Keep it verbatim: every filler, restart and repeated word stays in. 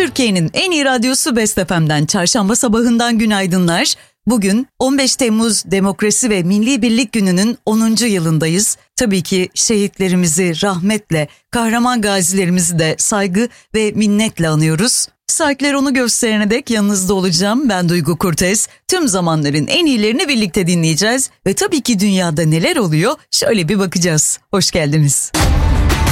Türkiye'nin en iyi radyosu Best F M'den çarşamba sabahından günaydınlar. Bugün on beş Temmuz Demokrasi ve Milli Birlik Günü'nün onuncu yılındayız. Tabii ki şehitlerimizi rahmetle, kahraman gazilerimizi de saygı ve minnetle anıyoruz. Saatler onu gösterene dek yanınızda olacağım. Ben Duygu Kurtez. Tüm zamanların en iyilerini birlikte dinleyeceğiz. Ve tabii ki dünyada neler oluyor şöyle bir bakacağız. Hoş geldiniz.